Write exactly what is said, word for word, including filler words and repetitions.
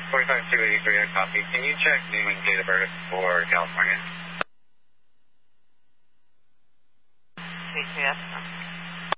forty-five two eighty-three, I copy. Can you check name and date of birth for California? C T S.